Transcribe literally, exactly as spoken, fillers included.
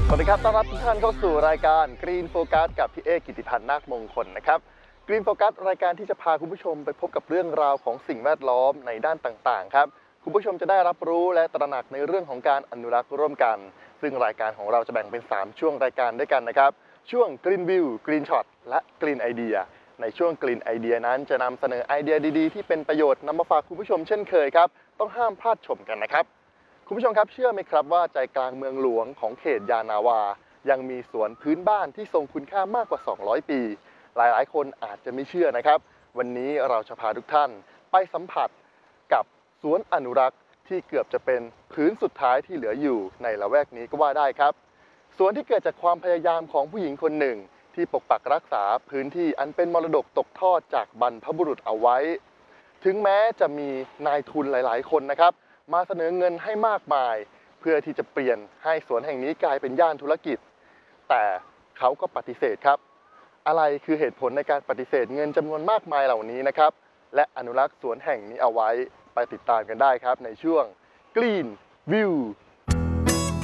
สวัสดีครับต้อนรับทุกท่านเข้าสู่รายการ Green Focus กับพี่เอกกิติพันธ์นาคมงคลนะครับ Green Focus รายการที่จะพาคุณผู้ชมไปพบกับเรื่องราวของสิ่งแวดล้อมในด้านต่างๆครับคุณผู้ชมจะได้รับรู้และตระหนักในเรื่องของการอนุรักษ์ร่วมกันซึ่งรายการของเราจะแบ่งเป็นสามช่วงรายการด้วยกันนะครับช่วง Green View Green Shot และ Green Idea ในช่วง Green Idea นั้นจะนำเสนอไอเดียดีๆที่เป็นประโยชน์นำมาฝากคุณผู้ชมเช่นเคยครับต้องห้ามพลาดชมกันนะครับคุณผู้ชมครับเชื่อไหมครับว่าใจกลางเมืองหลวงของเขตยานาวายังมีสวนพื้นบ้านที่ทรงคุณค่ามากกว่าสองร้อยปีหลายๆคนอาจจะไม่เชื่อนะครับวันนี้เราจะพาทุกท่านไปสัมผัสกับสวนอนุรักษ์ที่เกือบจะเป็นพื้นสุดท้ายที่เหลืออยู่ในละแวกนี้ก็ว่าได้ครับสวนที่เกิดจากความพยายามของผู้หญิงคนหนึ่งที่ปกปักรักษาพื้นที่อันเป็นมรดกตกทอดจากบรรพบุรุษเอาไว้ถึงแม้จะมีนายทุนหลายๆคนนะครับมาเสนอเงินให้มากมายเพื่อที่จะเปลี่ยนให้สวนแห่งนี้กลายเป็นย่านธุรกิจแต่เขาก็ปฏิเสธครับอะไรคือเหตุผลในการปฏิเสธเงินจำนวนมากมายเหล่านี้นะครับและอนุรักษ์สวนแห่งนี้เอาไว้ไปติดตามกันได้ครับในช่วง Green View